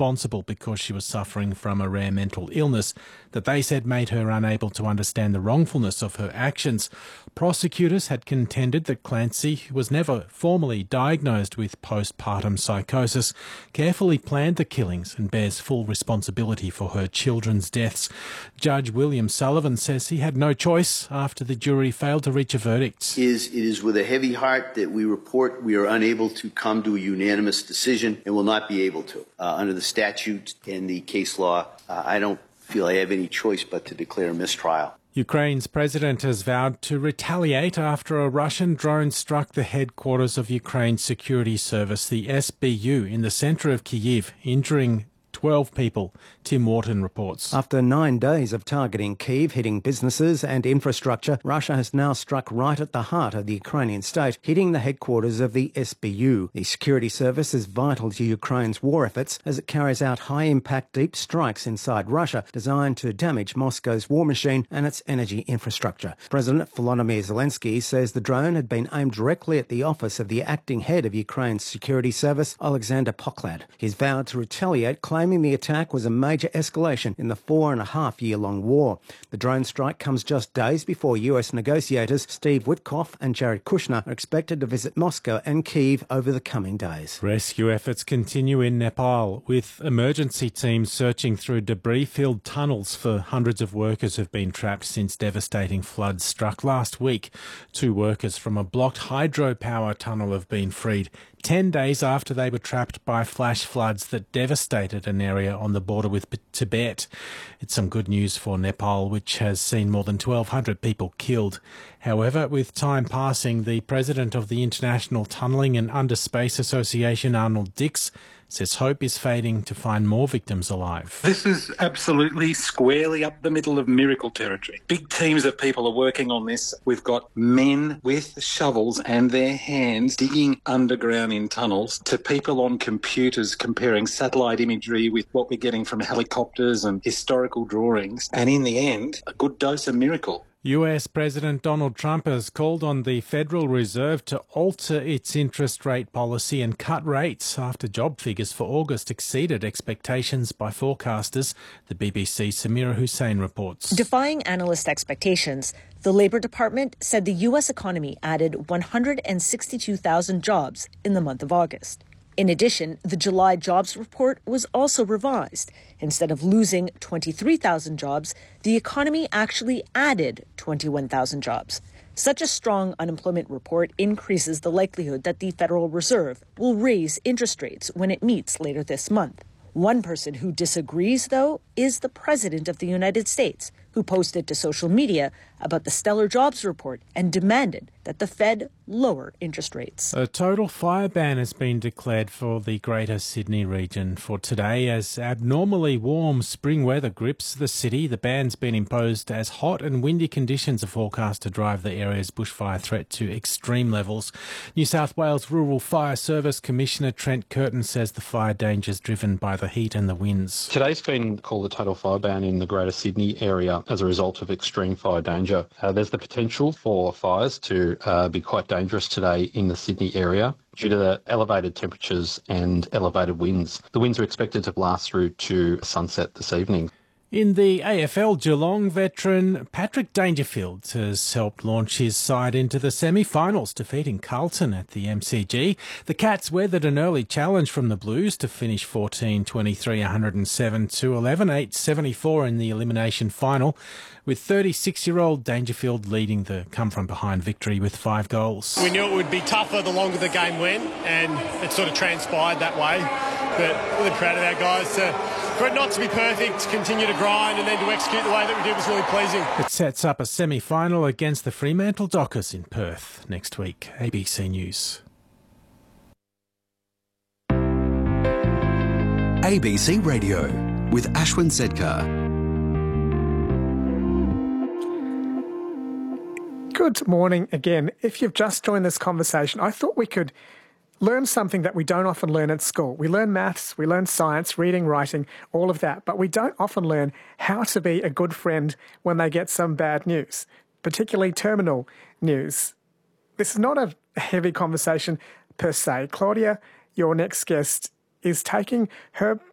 responsible because she was suffering from a rare mental illness that they said made her unable to understand the wrongfulness of her actions. Prosecutors had contended that Clancy, who was never formally diagnosed with postpartum psychosis, carefully planned the killings and bears full responsibility for her children's deaths. Judge William Sullivan says he had no choice after the jury failed to reach a verdict. It is with a heavy heart that we report we are unable to come to a unanimous decision and will not be able to. Under the statute and the case law, I don't feel I have any choice but to declare a mistrial. Ukraine's president has vowed to retaliate after a Russian drone struck the headquarters of Ukraine's security service, the SBU, in the centre of Kyiv, injuring 12 people, Tim Wharton reports. After 9 days of targeting Kyiv, hitting businesses and infrastructure, Russia has now struck right at the heart of the Ukrainian state, hitting the headquarters of the SBU. The security service is vital to Ukraine's war efforts as it carries out high-impact deep strikes inside Russia designed to damage Moscow's war machine and its energy infrastructure. President Volodymyr Zelensky says the drone had been aimed directly at the office of the acting head of Ukraine's security service, Alexander Poklad. He's vowed to retaliate, claiming the attack was a major escalation in the 4.5-year-long war. The drone strike comes just days before US negotiators Steve Witkoff and Jared Kushner are expected to visit Moscow and Kyiv over the coming days. Rescue efforts continue in Nepal, with emergency teams searching through debris-filled tunnels for hundreds of workers who've been trapped since devastating floods struck last week. 2 workers from a blocked hydropower tunnel have been freed 10 days after they were trapped by flash floods that devastated an area on the border with Tibet. It's some good news for Nepal, which has seen more than 1,200 people killed. However, with time passing, the president of the International Tunnelling and Underspace Association, Arnold Dix, says hope is fading to find more victims alive. This is absolutely squarely up the middle of miracle territory. Big teams of people are working on this. We've got men with shovels and their hands digging underground in tunnels, to people on computers comparing satellite imagery with what we're getting from helicopters and historical drawings. And in the end, a good dose of miracle. US President Donald Trump has called on the Federal Reserve to alter its interest rate policy and cut rates after job figures for August exceeded expectations by forecasters. The BBC's Samira Hussein reports. Defying analyst expectations, the Labour Department said the US economy added 162,000 jobs in the month of August. In addition, the July jobs report was also revised. Instead of losing 23,000 jobs, the economy actually added 21,000 jobs. Such a strong unemployment report increases the likelihood that the Federal Reserve will raise interest rates when it meets later this month. One person who disagrees, though, is the President of the United States, who posted to social media about the stellar jobs report and demanded that the Fed lower interest rates. A total fire ban has been declared for the Greater Sydney region for today as abnormally warm spring weather grips the city. The ban's been imposed as hot and windy conditions are forecast to drive the area's bushfire threat to extreme levels. New South Wales Rural Fire Service Commissioner Trent Curtin says the fire danger is driven by the heat and the winds. Today's been called a total fire ban in the Greater Sydney area as a result of extreme fire danger. There's the potential for fires to be quite dangerous today in the Sydney area due to the elevated temperatures and elevated winds. The winds are expected to last through to sunset this evening. In the AFL, Geelong veteran Patrick Dangerfield has helped launch his side into the semi-finals, defeating Carlton at the MCG. The Cats weathered an early challenge from the Blues to finish 14-23, 107-11, 8-74 in the elimination final, with 36-year-old Dangerfield leading the come-from-behind victory with 5 goals. We knew it would be tougher the longer the game went, and it sort of transpired that way. But really proud of our guys for it not to be perfect, to continue to grind and then to execute the way that we did was really pleasing. It sets up a semi-final against the Fremantle Dockers in Perth next week. ABC News. ABC Radio with Ashwin Sedkar. Good morning again. If you've just joined this conversation, I thought we could learn something that we don't often learn at school. We learn maths, we learn science, reading, writing, all of that, but we don't often learn how to be a good friend when they get some bad news, particularly terminal news. This is not a heavy conversation per se. Claudia, your next guest, is taking her